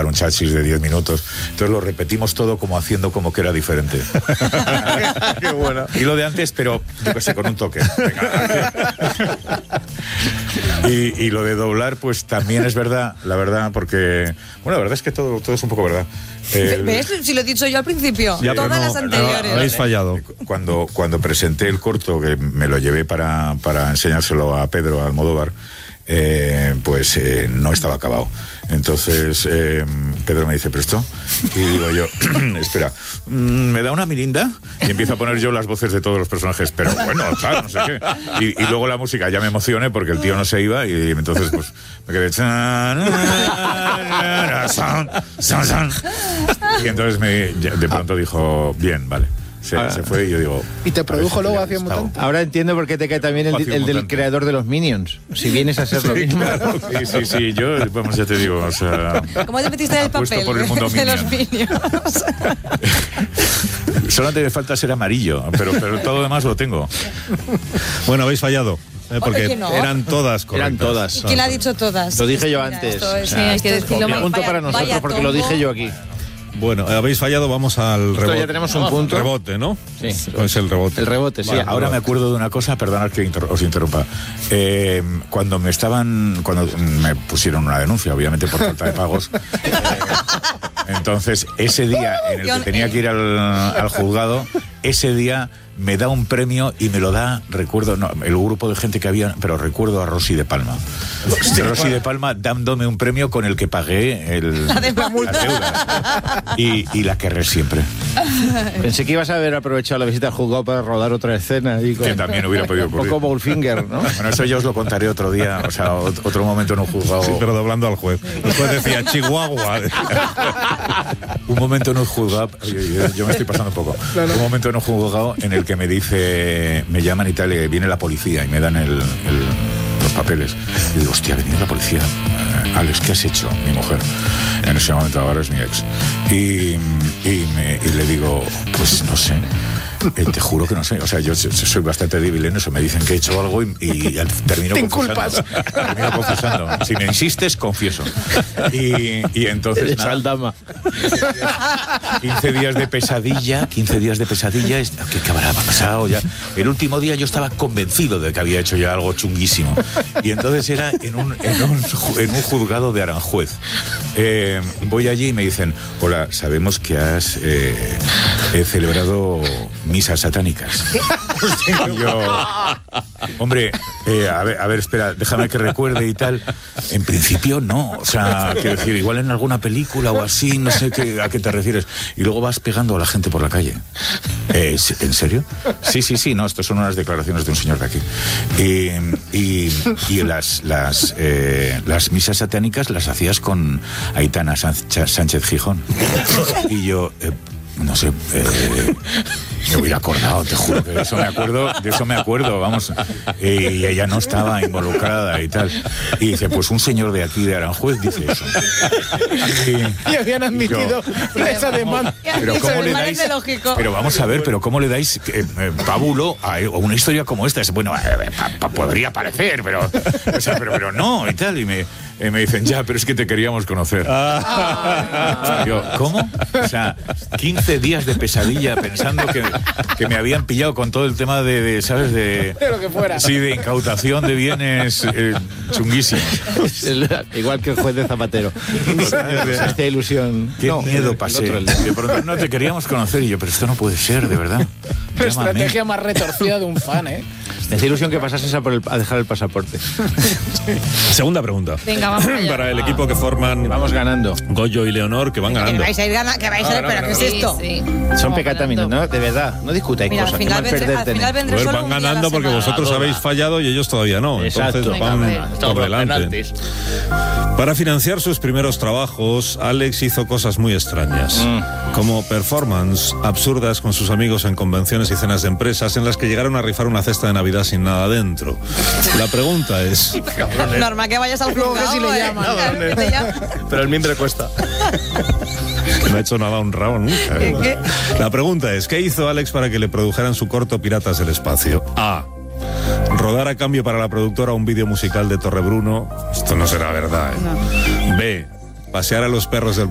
llegar un chasis de 10 minutos. Entonces lo repetimos todo como haciendo como que era diferente. Qué bueno. Y lo de antes, pero yo qué sé, con un toque. Venga. Y lo de doblar, pues también es verdad, la verdad, porque... Bueno, la verdad es que todo es un poco verdad. ¿Ves? Si lo he dicho yo al principio. Ya, todas las anteriores. Habéis fallado. Cuando presenté el corto, que me lo llevé para enseñárselo a Pedro Almodóvar, pues no estaba acabado. Entonces Pedro me dice, ¿pero esto? Y digo yo, espera, ¿me da una mirinda? Y empiezo a poner yo las voces de todos los personajes, pero bueno, claro, no sé qué. Y luego la música, ya me emocioné porque el tío no se iba y entonces pues me quedé... Y entonces de pronto dijo, bien, vale. Se fue y yo digo... ¿Y te produjo luego Acción Mutante? Ahora entiendo por qué te cae también el del creador de los Minions. Si vienes a ser lo mismo. Claro, sí, yo, vamos, ya te digo, o sea... ¿Cómo te metiste en el papel por el mundo de los Minions. Minions? Solamente me falta ser amarillo, pero todo lo demás lo tengo. Bueno, habéis fallado. Porque Oye, no. eran todas correctas. Eran todas. ¿Y quién ha dicho todas? Lo dije yo Mira, antes. esto es- O sea, sí, hay que decirlo. punto Vaya- para nosotros vaya porque lo tombo. dije yo aquí. Bueno, habéis fallado, vamos al rebote. ya tenemos un punto. Rebote, ¿no? Sí. Pues el rebote. El rebote, sí. Bueno, ahora me acuerdo de una cosa, perdonad que os interrumpa. Cuando me pusieron una denuncia, obviamente por falta de pagos, entonces ese día en el que tenía que ir al juzgado, ese día me da un premio y me lo da, recuerdo, no, el grupo de gente que había, pero recuerdo a Rosy de Palma. Rosy de Palma dándome un premio con el que pagué La de la multa. las deudas. Y la querré siempre. Pensé que ibas a haber aprovechado la visita al juzgado para rodar otra escena. Y Que también hubiera podido un ocurrir. poco Goldfinger, ¿no? Bueno, eso yo os lo contaré otro día, o sea, otro momento en un juzgado. Sí, pero doblando al juez. El juez decía, Chihuahua. Un momento en un juzgado, yo me estoy pasando un poco. Un momento en un juzgado en el que me dice, me llaman y tal, y viene la policía y me dan los papeles. Y digo, hostia, ha venido la policía. Alex, ¿qué has hecho? Mi mujer. En ese momento ahora es mi ex. Y le digo, pues no sé. Te juro que no sé. O sea, yo soy bastante débil en eso. Me dicen que he hecho algo y termino confesando. Termino confesando. Si me insistes, confieso. Y entonces... nada, Saldama. 15 días de pesadilla. ¿Qué habrá pasado ya? El último día yo estaba convencido de que había hecho ya algo chunguísimo. Y entonces era en un juzgado de Aranjuez. Voy allí y me dicen, hola, sabemos que has celebrado misas satánicas. Y yo, hombre, a ver, espera, déjame que recuerde y tal. En principio no, o sea, quiero decir, igual en alguna película o así, no sé a qué te refieres. Y luego vas pegando a la gente por la calle. ¿En serio? Sí, no, estas son unas declaraciones de un señor de aquí. Y las misas satánicas las hacías con Aitana Sánchez Gijón. Y yo... no sé, me hubiera acordado, te juro que de eso me acuerdo, vamos. Y ella no estaba involucrada y tal. Y dice, pues un señor de aquí de Aranjuez dice eso. Y habían admitido esa demanda. Pero ¿cómo le dais? Pero vamos a ver, pero ¿cómo le dais pábulo a una historia como esta? Bueno, podría parecer, pero no y tal. Y me dicen, ya, pero es que te queríamos conocer. Yo, ¿cómo? O sea, 15 días de pesadilla pensando que me habían pillado con todo el tema de ¿sabes? De lo que fuera. Sí, de incautación de bienes chunguísimos. Igual que el juez de Zapatero. Esta ilusión. Qué miedo pasé. De pronto, no te queríamos conocer y yo, pero esto no puede ser, de verdad. La estrategia más retorcida de un fan, ¿eh? Esa ilusión que pasases a dejar el pasaporte. Segunda pregunta. Venga, vamos allá. Para el equipo que forman Vamos ganando. Goyo y Leonor, que van Que ganando. vais a ir ganando, pero ¿qué es esto? Son pecataminos, ¿no? De verdad, no discutáis Mira, cosas. al Qué final mal vendré perderte. solo Van un día a la ganando porque semana. vosotros habéis fallado y ellos todavía no. Exacto. Entonces Venga, hombre. van por delante. Para financiar sus primeros trabajos, Alex hizo cosas muy extrañas, como performance absurdas con sus amigos en convenciones y cenas de empresas en las que llegaron a rifar una cesta de Navidad sin nada dentro. La pregunta es... Normal que vayas al juzgado. si le llaman. Que te llaman. Pero el mimbre cuesta. No ha hecho nada honrado nunca. ¿Qué? La pregunta es, ¿qué hizo Alex para que le produjeran su corto Piratas del Espacio? A. Rodar a cambio para la productora un vídeo musical de Torrebruno. Esto no será verdad, ¿eh? B. Pasear a los perros del